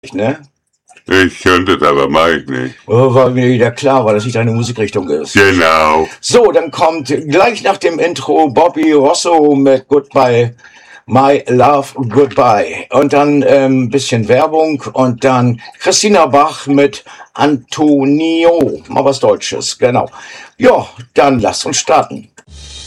Ne? Ich könnte es, aber mach ich nicht. Oh, war mir wieder klar, weil das nicht deine Musikrichtung ist. Genau. So, dann kommt gleich nach dem Intro Bobby Rosso mit Goodbye, My Love, Goodbye. Und dann ein bisschen Werbung und dann Christina Bach mit Antonio. Mal was Deutsches, genau. Ja, dann lasst uns starten.